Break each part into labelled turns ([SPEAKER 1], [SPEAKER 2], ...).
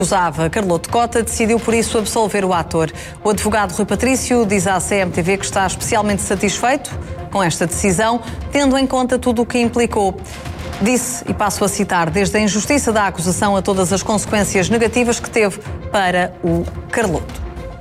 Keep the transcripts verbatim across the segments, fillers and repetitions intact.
[SPEAKER 1] Acusava Carloto Cota, decidiu por isso absolver o ator. O advogado Rui Patrício diz à C M T V que está especialmente satisfeito com esta decisão, tendo em conta tudo o que implicou. Disse, e passo a citar, desde a injustiça da acusação a todas as consequências negativas que teve para o Carloto.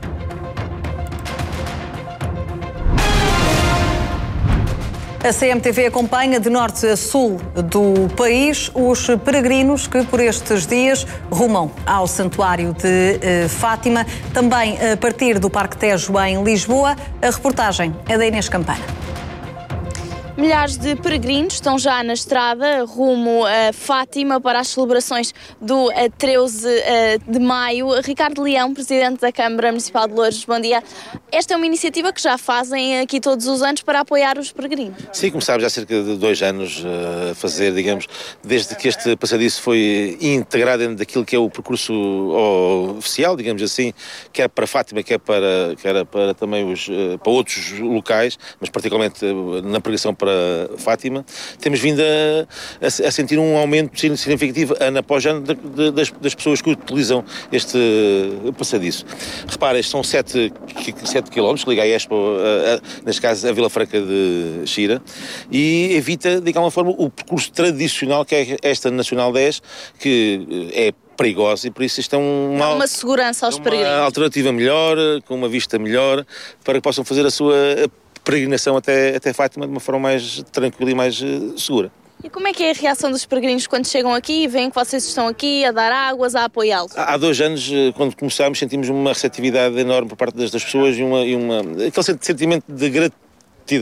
[SPEAKER 1] A C M T V acompanha de norte a sul do país os peregrinos que por estes dias rumam ao Santuário de eh, Fátima, também a partir do Parque Tejo em Lisboa. A reportagem é da Inês Campana.
[SPEAKER 2] Milhares de peregrinos estão já na estrada rumo a Fátima para as celebrações do treze de maio. Ricardo Leão, presidente da Câmara Municipal de Loures, bom dia. Esta é uma iniciativa que já fazem aqui todos os anos para apoiar os peregrinos.
[SPEAKER 3] Sim, começámos há cerca de dois anos a fazer, digamos, desde que este passadiço foi integrado dentro daquilo que é o percurso oficial, digamos assim, quer para Fátima, quer para, quer para também os, para outros locais, mas particularmente na pregação para Fátima, temos vindo a, a, a sentir um aumento significativo ano após ano de, de, das, das pessoas que utilizam este passadiço. Repara, estes são sete quilómetros que liga a Expo, a, a, neste caso a Vila Franca de Xira, e evita, de alguma forma, o percurso tradicional que é esta Nacional dez, que é perigosa, e por isso isto é uma,
[SPEAKER 2] uma segurança aos peregrinos.
[SPEAKER 3] Uma alternativa melhor, com uma vista melhor, para que possam fazer a sua peregrinação até, até Fátima de uma forma mais tranquila e mais uh, segura.
[SPEAKER 2] E como é que é a reação dos peregrinos quando chegam aqui e veem que vocês estão aqui a dar águas, a apoiá-los?
[SPEAKER 3] Há, há dois anos, quando começámos, sentimos uma receptividade enorme por parte das, das pessoas e, uma, e uma, aquele sentimento de gratidão.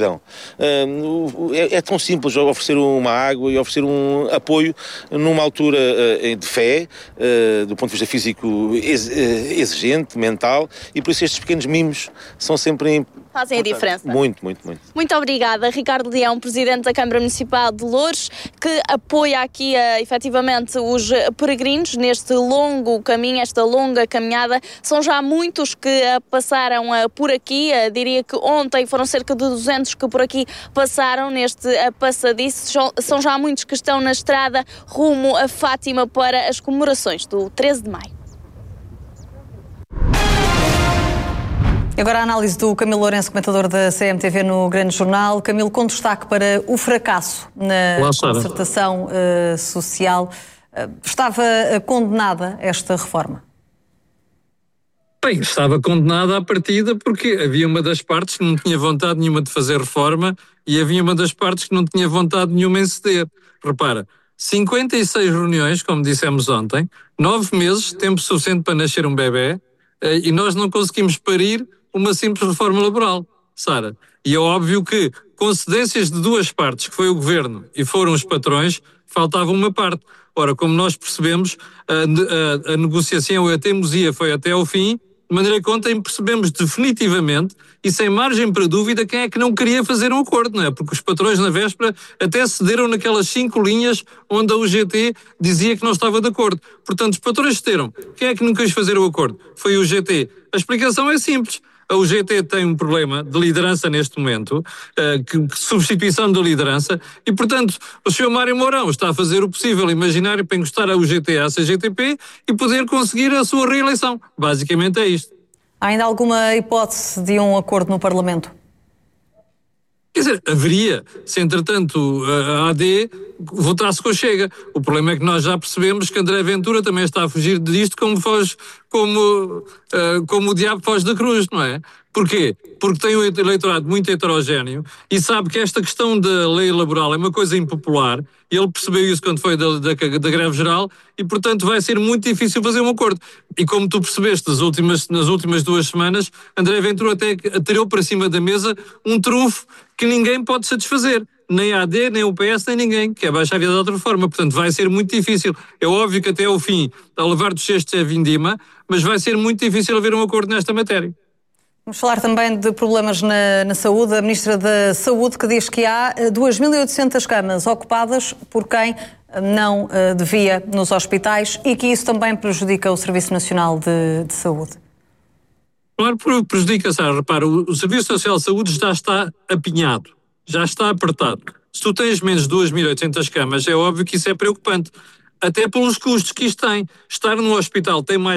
[SPEAKER 3] Uh, é, é tão simples oferecer uma água e oferecer um apoio numa altura uh, de fé, uh, do ponto de vista físico ex, uh, exigente, mental, e por isso estes pequenos mimos são sempre
[SPEAKER 2] fazem a diferença.
[SPEAKER 3] Muito, muito, muito.
[SPEAKER 2] Muito obrigada, Ricardo Leão, presidente da Câmara Municipal de Loures, que apoia aqui uh, efetivamente os peregrinos neste longo caminho, esta longa caminhada. São já muitos que uh, passaram uh, por aqui, uh, diria que ontem foram cerca de duzentos que por aqui passaram neste uh, passadiço. São já muitos que estão na estrada rumo a Fátima para as comemorações do treze de maio.
[SPEAKER 1] Agora a análise do Camilo Lourenço, comentador da C M T V no Grande Jornal. Camilo, com destaque para o fracasso na concertação uh, social. Uh, estava condenada esta reforma?
[SPEAKER 4] Bem, estava condenada à partida porque havia uma das partes que não tinha vontade nenhuma de fazer reforma e havia uma das partes que não tinha vontade nenhuma em ceder. Repara, cinquenta e seis reuniões, como dissemos ontem, nove meses, tempo suficiente para nascer um bebê, uh, e nós não conseguimos parir uma simples reforma laboral, Sara. E é óbvio que, com cedências de duas partes, que foi o governo e foram os patrões, faltava uma parte. Ora, como nós percebemos, a, a, a negociação e a teimosia foi até ao fim, de maneira que ontem percebemos definitivamente e sem margem para dúvida quem é que não queria fazer um acordo, não é? Porque os patrões na véspera até cederam naquelas cinco linhas onde a U G T dizia que não estava de acordo. Portanto, os patrões cederam. Quem é que não quis fazer o acordo? Foi a U G T. A explicação é simples. A U G T tem um problema de liderança neste momento, uh, que, que substituição da liderança, e, portanto, o senhor Mário Mourão está a fazer o possível imaginário para encostar a U G T à C G T P e poder conseguir a sua reeleição. Basicamente é isto.
[SPEAKER 1] Há ainda alguma hipótese de um acordo no Parlamento?
[SPEAKER 4] Quer dizer, haveria, se entretanto a A D votasse com a Chega. O problema é que nós já percebemos que André Ventura também está a fugir disto como, foge, como, uh, como o diabo foge da cruz, não é? Porquê? Porque tem um eleitorado muito heterogéneo e sabe que esta questão da lei laboral é uma coisa impopular, e ele percebeu isso quando foi da, da, da greve geral, e portanto vai ser muito difícil fazer um acordo. E como tu percebeste nas últimas, nas últimas duas semanas, André Ventura até atirou para cima da mesa um trunfo que ninguém pode satisfazer. Nem a A D, nem o P S, nem ninguém, que é baixar a vida de outra forma. Portanto, vai ser muito difícil. É óbvio que até ao fim, a levar dos cestos é vindima, mas vai ser muito difícil haver um acordo nesta matéria.
[SPEAKER 1] Vamos falar também de problemas na, na saúde. A Ministra da Saúde que diz que há duas mil e oitocentas camas ocupadas por quem não uh, devia nos hospitais e que isso também prejudica o Serviço Nacional de, de Saúde.
[SPEAKER 4] Claro, prejudica, Sara. Repara, o, o Serviço Nacional de Saúde já está apinhado, já está apertado. Se tu tens menos de duas mil e oitocentas camas, é óbvio que isso é preocupante. até pelos custos que isto tem. Estar no hospital tem mais